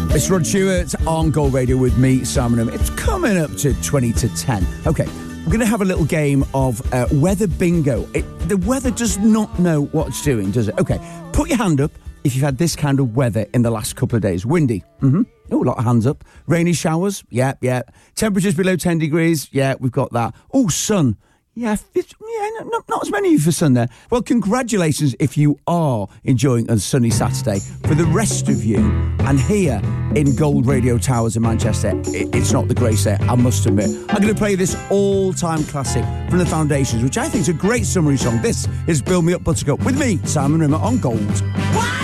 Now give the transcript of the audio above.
It's Rod Stewart on Gold Radio with me, Simon Rimmer. It's coming up to 20 to 10. Okay, we're going to have a little game of weather bingo. The weather does not know what it's doing, does it? Okay, put your hand up if you've had this kind of weather in the last couple of days. Windy. Mm-hmm. Oh, a lot of hands up. Rainy showers. Yeah. Temperatures below 10 degrees. Yeah, we've got that. Oh, sun. Yeah, not as many for sun there. Well, congratulations if you are enjoying a sunny Saturday. For the rest of you, and here in Gold Radio Towers in Manchester, it's not the greatest day, I must admit. I'm going to play this all-time classic from the Foundations, which I think is a great summary song. This is Build Me Up Buttercup with me, Simon Rimmer, on Gold.